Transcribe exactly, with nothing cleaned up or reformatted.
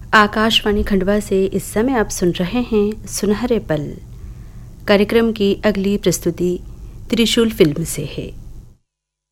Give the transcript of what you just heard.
आकाशवाणी खंडवा से इस समय आप सुन रहे हैं सुनहरे पल। कार्यक्रम की अगली प्रस्तुति त्रिशूल फिल्म से है।